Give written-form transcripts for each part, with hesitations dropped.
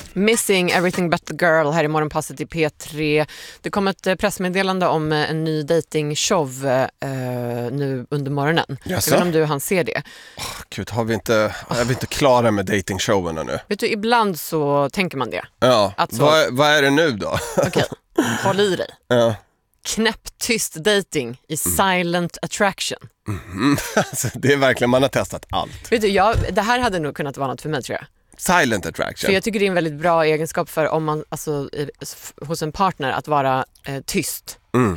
Missing Everything But The Girl här i Morgonpasset i P3. Det kom ett pressmeddelande om en ny datingshow nu under morgonen. Yes, jag vet inte om du hann se det. Gud, jag vill inte klara med datingshowerna nu. Vet du, ibland så tänker man det. Ja, så, vad är det nu då? Okej, håll i dig. Ja. Knäpptyst dating i silent attraction. Alltså, det är verkligen, man har testat allt. Vet du, det här hade nog kunnat vara något för mig, tror jag. Silent attraction. För jag tycker det är en väldigt bra egenskap för om man, hos en partner att vara tyst.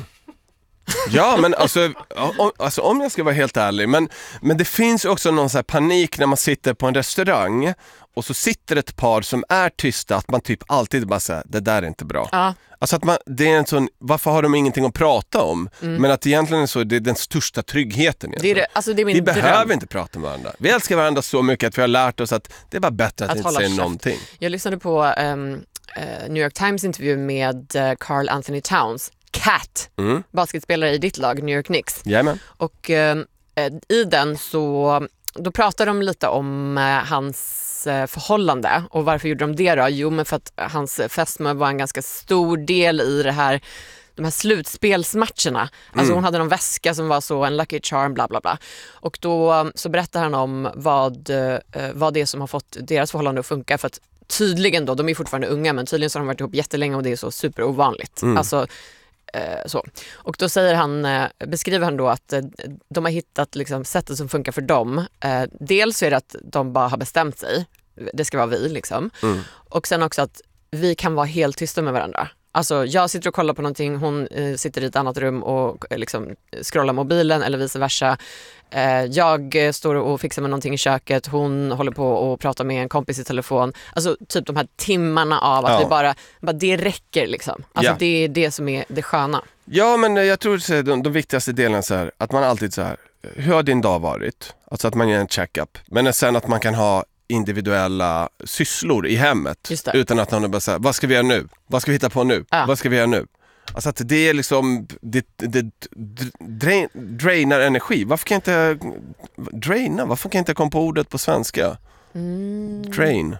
Ja, men alltså om jag ska vara helt ärlig, men det finns också någon så här panik när man sitter på en restaurang och så sitter ett par som är tysta, att man typ alltid bara säger, det där är inte bra. Ja. Alltså att det är en sån, varför har de ingenting att prata om? Men att egentligen så det är den största tryggheten. Det är min vi dröm. behöver inte prata med varandra. Vi älskar varandra så mycket att vi har lärt oss att det är bara bättre att inte säga någonting. Jag lyssnade på New York Times intervju med Carl Anthony Towns, Cat, basketspelare i ditt lag, New York Knicks. Jajamän. Och i den så då pratar de lite om hans förhållande. Och varför gjorde de det då? Jo, men för att hans fästmö var en ganska stor del i de här slutspelsmatcherna. Alltså hon hade någon väska som var så en lucky charm, bla bla bla. Och då så berättar han om vad det är som har fått deras förhållande att funka. För att tydligen då, de är fortfarande unga, men tydligen så har de varit ihop jättelänge och det är så superovanligt. Alltså så. Och då beskriver han då att de har hittat liksom sättet som funkar för dem. Dels så är det att de bara har bestämt sig. Det ska vara vi liksom. Och sen också att vi kan vara helt tysta med varandra. Alltså jag sitter och kollar på någonting, hon sitter i ett annat rum och liksom scrollar mobilen eller vice versa. Jag står och fixar med någonting i köket, hon håller på och pratar med en kompis i telefon. Alltså typ de här timmarna av att vi bara det räcker liksom. Alltså det är det som är det sköna. Ja, men jag tror att de viktigaste delarna så här, att man alltid så här, hur har din dag varit? Alltså att man gör en check-up. Men sen att man kan ha individuella sysslor i hemmet utan att någon bara säger, vad ska vi göra nu? Vad ska vi hitta på nu? Vad ska vi göra nu? Alltså att det är liksom det drainar energi. Varför kan jag inte Varför kan jag inte komma på ordet på svenska? Drain.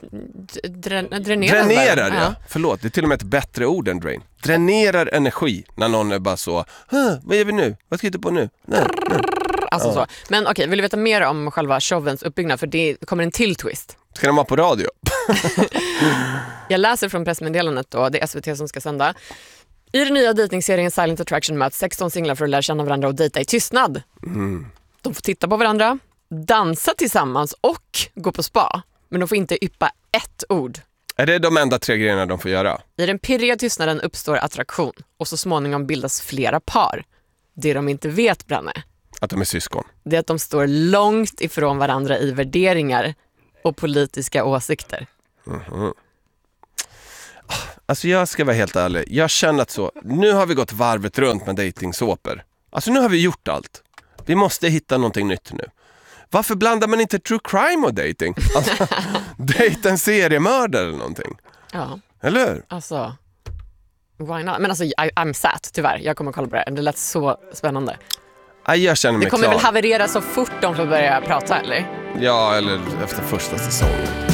Dränerar, ja. Förlåt, det är till och med ett bättre ord än drain. Dränerar energi när någon är bara så, vad gör vi nu? Vad ska vi hitta på nu? Nej. Alltså så. Men okej, vill du veta mer om själva showens uppbyggnad? För det kommer en till twist. Ska den vara på radio? Jag läser från pressmeddelandet då, det är SVT som ska sända. I den nya dejtingserien Silent Attraction möts 16 singlar för att lära känna varandra och dejta i tystnad. De får titta på varandra, dansa tillsammans och gå på spa. Men de får inte yppa ett ord. Är det de enda 3 grejerna de får göra? I den pirriga tystnaden uppstår attraktion och så småningom bildas flera par. Det de inte vet, Branne, att de är syskon. Det är att de står långt ifrån varandra i värderingar och politiska åsikter. Alltså jag ska vara helt ärlig. Jag känner att så, nu har vi gått varvet runt med dejtingsåpor. Alltså nu har vi gjort allt. Vi måste hitta någonting nytt nu. Varför blandar man inte true crime och dating? Alltså, dejta en seriemördare eller någonting. Ja. Eller hur? Alltså, why not? Men alltså, I'm sad, tyvärr. Jag kommer kolla på det. Det lät så spännande. Jag känner mig det kommer klar. väl haverera så fort de får börja prata, eller? Ja, eller efter första säsongen.